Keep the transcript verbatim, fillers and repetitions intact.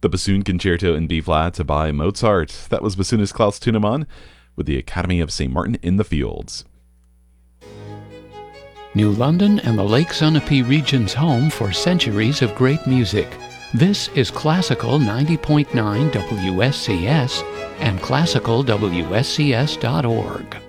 The Bassoon Concerto in B-flat by Mozart. That was bassoonist Klaus Tunemann with the Academy of Saint Martin in the Fields. New London and the Lake Sunapee region's home for centuries of great music. This is Classical ninety point nine W S C S and classical W S C S dot org.